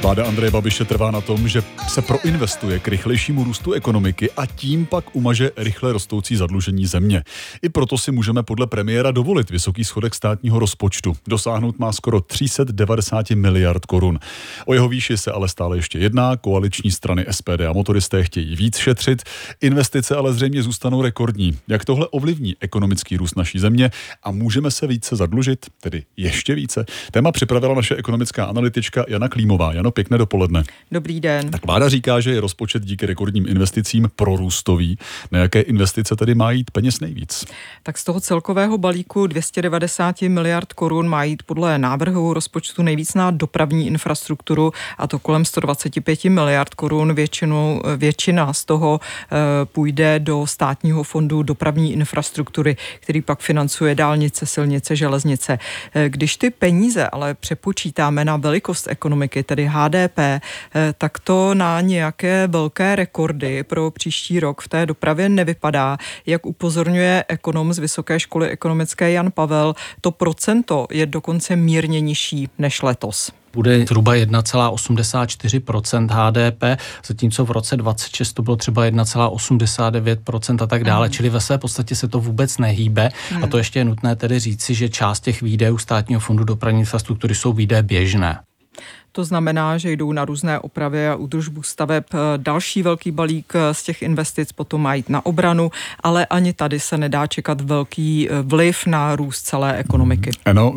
Vláda Andreje Babiše trvá na tom, že se proinvestuje k rychlejšímu růstu ekonomiky a tím pak umaže rychle rostoucí zadlužení země. I proto si můžeme podle premiéra dovolit vysoký schodek státního rozpočtu. Dosáhnout má skoro 390 miliard korun. O jeho výši se ale stále ještě jedná. Koaliční strany SPD a motoristé chtějí víc šetřit. Investice ale zřejmě zůstanou rekordní. Jak tohle ovlivní ekonomický růst naší země a můžeme se více zadlužit, tedy ještě více? Téma připravila naše ekonomická analytička Jana Klímová. Jano, pěkné dopoledne. Dobrý den. Tak vláda říká, že je rozpočet díky rekordním investicím prorůstový. Na jaké investice tedy má jít peněz nejvíc? Tak z toho celkového balíku 290 miliard korun má jít podle návrhu rozpočtu nejvíc na dopravní infrastrukturu, a to kolem 125 miliard korun. Většina z toho půjde do státního fondu dopravní infrastruktury, který pak financuje dálnice, silnice, železnice. Když ty peníze ale přepočítáme na velikost ekonomiky, tedy HDP, tak to na nějaké velké rekordy pro příští rok v té dopravě nevypadá. Jak upozorňuje ekonom z Vysoké školy ekonomické Jan Pavel, to procento je dokonce mírně nižší než letos. Bude zhruba 1,84% HDP, zatímco v roce 2026 to bylo třeba 1,89% a tak dále, čili ve své podstatě se to vůbec nehýbe. A to ještě je nutné tedy říci, že část těch výdajů státního fondu dopravní infrastruktury jsou výdaje běžné. To znamená, že jdou na různé opravy a údržbu staveb. Další velký balík z těch investic potom má jít na obranu, ale ani tady se nedá čekat velký vliv na růst celé ekonomiky. Ano.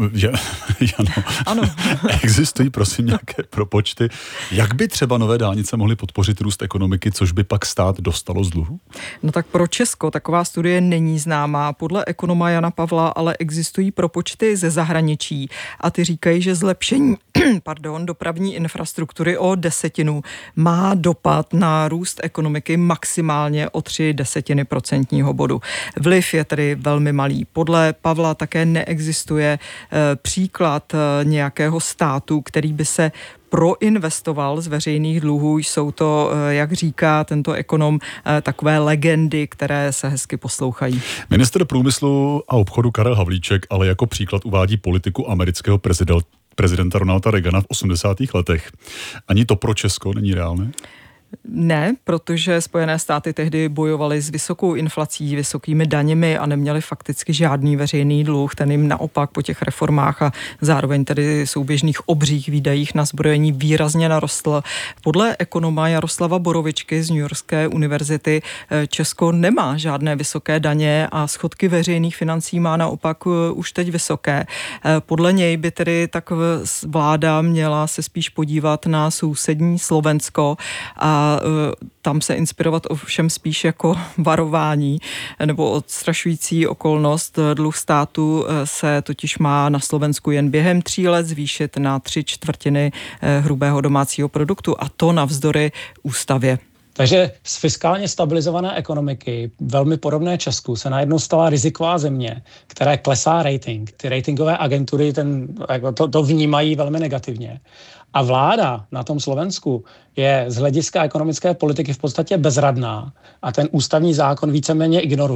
Ano. Existují prosím nějaké propočty, jak by třeba nové dálnice mohly podpořit růst ekonomiky, což by pak stát dostalo z dluhu? No tak pro Česko taková studie není známá. Podle ekonoma Jana Pavla ale existují propočty ze zahraničí a ty říkají, že zlepšení dopravní infrastruktury o 10% má dopad na růst ekonomiky maximálně o 0,3% bodu. Vliv je tedy velmi malý. Podle Pavla také neexistuje příklad nějakého státu, který by se proinvestoval z veřejných dluhů. Jsou to, jak říká tento ekonom, takové legendy, které se hezky poslouchají. Ministr průmyslu a obchodu Karel Havlíček ale jako příklad uvádí politiku amerického prezidenta Ronalda Reagana v 80. letech. Ani to pro Česko není reálné? Ne, protože Spojené státy tehdy bojovaly s vysokou inflací, vysokými daněmi a neměli fakticky žádný veřejný dluh. Ten jim naopak po těch reformách a zároveň tedy souběžných obřích výdajích na zbrojení výrazně narostl. Podle ekonoma Jaroslava Borovičky z New Yorkské univerzity Česko nemá žádné vysoké daně a schodky veřejných financí má naopak už teď vysoké. Podle něj by tedy tak vláda měla se spíš podívat na sousední Slovensko a tam se inspirovat ovšem spíš jako varování nebo odstrašující okolnost. Dluh státu se totiž má na Slovensku jen během 3 let zvýšit na 3/4 hrubého domácího produktu a to navzdory ústavě. Takže z fiskálně stabilizované ekonomiky, velmi podobné Česku, se najednou stala riziková země, které klesá rating. Ty ratingové agentury to vnímají velmi negativně. A vláda na tom Slovensku je z hlediska ekonomické politiky v podstatě bezradná a ten ústavní zákon víceméně ignoruje.